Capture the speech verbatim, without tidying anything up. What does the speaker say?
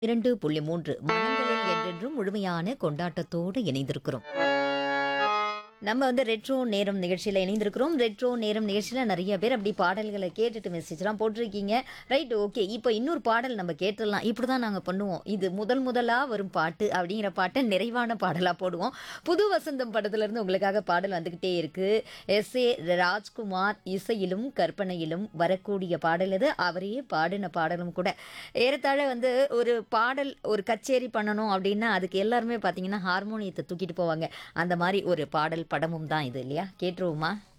இரண்டு புள்ளி மூன்று மனங்களில் என்றென்றும் முழுமையான கொண்டாட்டத்தோடு இணைந்திருக்கிறோம். நம்ம வந்து ரெட்ரோ நேரம் நிகழ்ச்சியில் இணைந்திருக்கிறோம். ரெட்ரோ நேரம் நிகழ்ச்சியில் நிறைய பேர் அப்படி பாடல்களை கேட்டுட்டு மெசேஜ்லாம் போட்டிருக்கீங்க. Right, okay. இப்போ இன்னொரு பாடல் நம்ம கேட்டுடலாம். இப்படி தான் நாங்கள் பண்ணுவோம். இது முதல் முதலாக வரும் பாட்டு அப்படிங்கிற பாட்டை நிறைவான பாடலாக போடுவோம். புது வசந்தம் படத்துலேருந்து உங்களுக்காக பாடல் வந்துக்கிட்டே இருக்குது. எஸ் ஏ ராஜ்குமார் இசையிலும் கற்பனையிலும் வரக்கூடிய பாடல் இது. அவரே பாடின பாடலும் கூட. ஏறத்தாழ வந்து ஒரு பாடல் ஒரு கச்சேரி பண்ணணும் அப்படின்னா அதுக்கு எல்லாருமே பார்த்தீங்கன்னா ஹார்மோனியத்தை தூக்கிட்டு போவாங்க. அந்த மாதிரி ஒரு பாடல் படமும் தான் இது இல்லையா? கேட்டுருவோமா?